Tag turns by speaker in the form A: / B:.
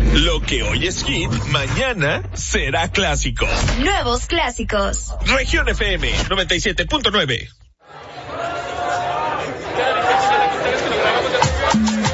A: Lo que hoy es hit, mañana será clásico.
B: Nuevos clásicos.
A: Región FM 97.9.